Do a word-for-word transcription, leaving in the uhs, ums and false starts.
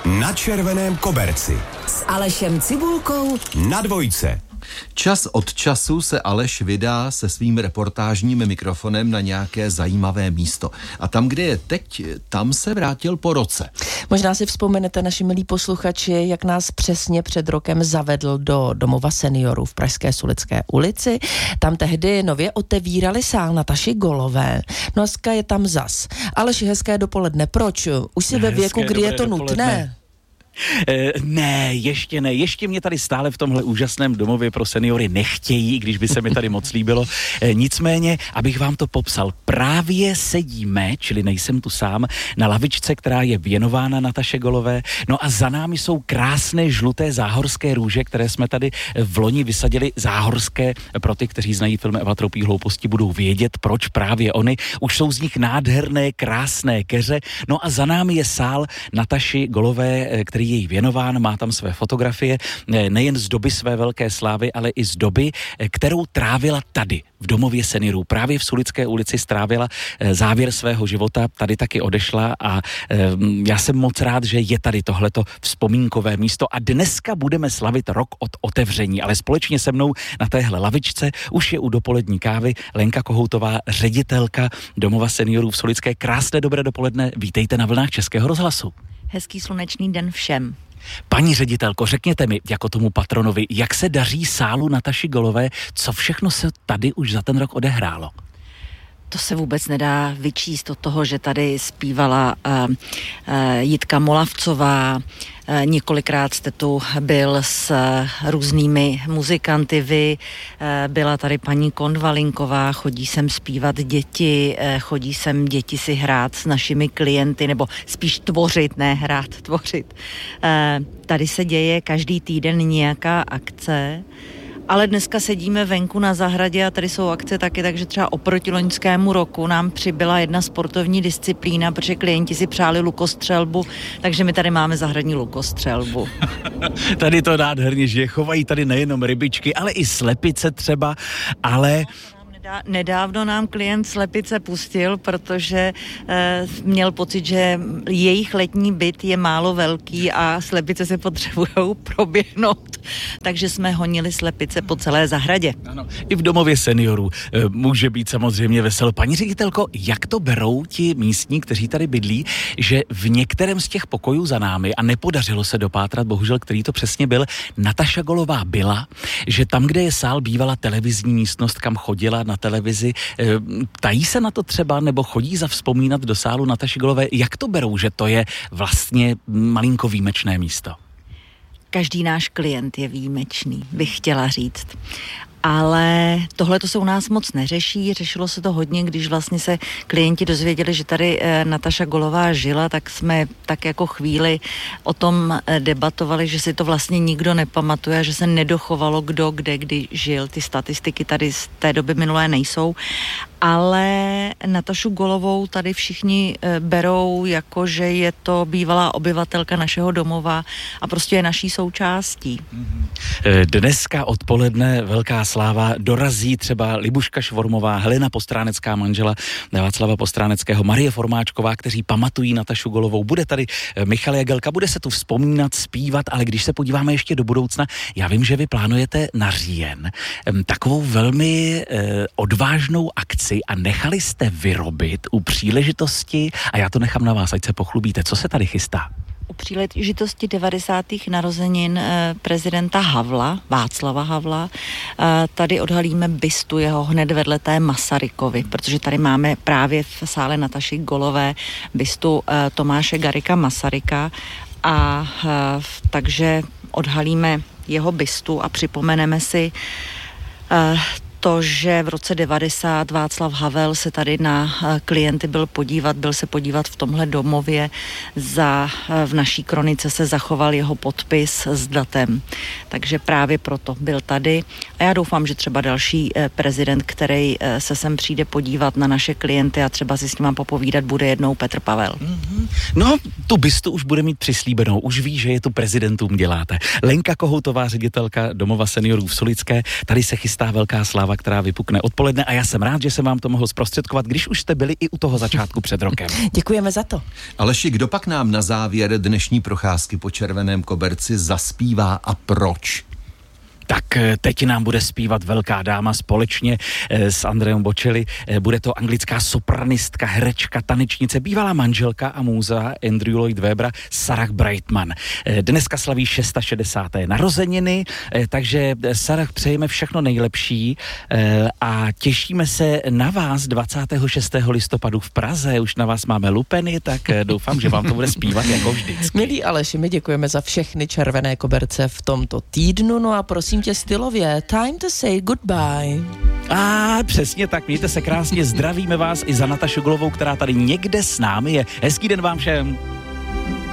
Na červeném koberci s Alešem Cibulkou na Dvojce. Čas od času se Aleš vydá se svým reportážním mikrofonem na nějaké zajímavé místo. A tam, kde je teď, tam se vrátil po roce. Možná si vzpomenete, naši milí posluchači, jak nás přesně před rokem zavedl do domova seniorů v pražské Sulické ulici. Tam tehdy nově otevírali sál Nataši Golové. No dneska je tam zas. Aleš, hezké dopoledne. Proč? Už si ve věku, kdy je to dopoledne. Nutné? E, ne, ještě ne. Ještě mě tady stále v tomhle úžasném domově pro seniory nechtějí, když by se mi tady moc líbilo. E, nicméně, abych vám to popsal, právě sedíme, čili nejsem tu sám, na lavičce, která je věnována Nataše Golové. No a za námi jsou krásné žluté záhorské růže, které jsme tady v loni vysadili. Záhorské, pro ty, kteří znají film Eva troupí hlouposti, budou vědět, proč právě oni. Už jsou z nich nádherné, krásné keře. No a za námi je sál Nataši Golové, který je jí věnován, má tam své fotografie, nejen z doby své velké slávy, ale i z doby, kterou trávila tady, v domově seniorů. Právě v Sulické ulici strávila závěr svého života, tady taky odešla a já jsem moc rád, že je tady tohleto vzpomínkové místo a dneska budeme slavit rok od otevření, ale společně se mnou na téhle lavičce už je u dopolední kávy Lenka Kohoutová, ředitelka domova seniorů v Sulické. Krásné dobré dopoledne, vítejte na vlnách Českého rozhlasu. Hezký slunečný den všem. Paní ředitelko, řekněte mi, jako tomu patronovi, jak se daří sálu Nataši Golové, co všechno se tady už za ten rok odehrálo? To se vůbec nedá vyčíst od toho, že tady zpívala uh, uh, Jitka Molavcová, uh, několikrát jste tu byl s uh, různými muzikanty, vy, uh, byla tady paní Konvalinková, chodí sem zpívat děti, uh, chodí sem děti si hrát s našimi klienty, nebo spíš tvořit, ne hrát, tvořit. Uh, tady se děje každý týden nějaká akce, ale dneska sedíme venku na zahradě a tady jsou akce taky, takže třeba oproti loňskému roku nám přibyla jedna sportovní disciplína, protože klienti si přáli lukostřelbu, takže my tady máme zahradní lukostřelbu. Tady to nádherně žije, chovají tady nejenom rybičky, ale i slepice třeba, ale... Nedávno nám klient slepice pustil, protože e, měl pocit, že jejich letní byt je málo velký a slepice se potřebují proběhnout. Takže jsme honili slepice po celé zahradě. Ano, i v domově seniorů e, může být samozřejmě veselo. Paní ředitelko, jak to berou ti místní, kteří tady bydlí, že v některém z těch pokojů za námi, a nepodařilo se dopátrat, bohužel, který to přesně byl, Nataša Golová byla, že tam, kde je sál, bývala televizní místnost, kam chodila na televizi. Tají se na to třeba, nebo chodí zavzpomínat do sálu Nataši Golové? Jak to berou, že to je vlastně malinko výjimečné místo? Každý náš klient je výjimečný, bych chtěla říct. Ale tohle to se u nás moc neřeší, řešilo se to hodně, když vlastně se klienti dozvěděli, že tady e, Nataša Golová žila, tak jsme tak jako chvíli o tom e, debatovali, že si to vlastně nikdo nepamatuje, že se nedochovalo kdo, kde, kdy žil. Ty statistiky tady z té doby minulé nejsou, ale Natašu Golovou tady všichni e, berou jako, že je to bývalá obyvatelka našeho domova a prostě je naší součástí. Dneska odpoledne velká sláva, dorazí třeba Libuška Švormová, Helena Postránecká, manžela Václava Postráneckého, Marie Formáčková, kteří pamatují Natašu Golovou. Bude tady Michal Jagelka, bude se tu vzpomínat, zpívat, ale když se podíváme ještě do budoucna, já vím, že vy plánujete na říjen takovou velmi eh, odvážnou akci a nechali jste vyrobit u příležitosti, a já to nechám na vás, ať se pochlubíte, co se tady chystá? U příležitosti devadesátých narozenin eh, prezidenta Havla, Václava Havla, eh, tady odhalíme bystu jeho hned vedle té Masarykovy, protože tady máme právě v sále Nataši Golové bystu eh, Tomáše Garrigua Masaryka a eh, takže odhalíme jeho bystu a připomeneme si eh, to, že v roce devadesát Václav Havel se tady na klienty byl podívat, byl se podívat v tomhle domově, za, v naší kronice se zachoval jeho podpis s datem. Takže právě proto byl tady a já doufám, že třeba další prezident, který se sem přijde podívat na naše klienty a třeba si s ním popovídat, bude jednou Petr Pavel. Mm-hmm. No, tu bystu už bude mít přislíbenou, už ví, že je tu prezidentům děláte. Lenka Kohoutová, ředitelka domova seniorů v Sulické, tady se chystá velká sláva. sláva, která vypukne odpoledne a já jsem rád, že jsem vám to mohl zprostředkovat, když už jste byli i u toho začátku před rokem. Děkujeme za to. Aleši, kdo pak nám na závěr dnešní procházky po Červeném koberci zaspívá a proč? Tak teď nám bude zpívat velká dáma společně s Andreou Bocelli. Bude to anglická sopranistka, herečka, tanečnice, bývalá manželka a můza Andrew Lloyd Webbera, Sarah Brightman. Dneska slaví šedesáté narozeniny, takže Sarah přejeme všechno nejlepší a těšíme se na vás dvacátého šestého listopadu v Praze. Už na vás máme lupeny, tak doufám, že vám to bude zpívat jako vždycky. Milí Aleši, my děkujeme za všechny červené koberce v tomto týdnu, no a prosím tě stylově, time to say goodbye. A přesně tak, mějte se krásně, zdravíme vás i za Natašu Gulovou, která tady někde s námi je. Hezký den vám všem.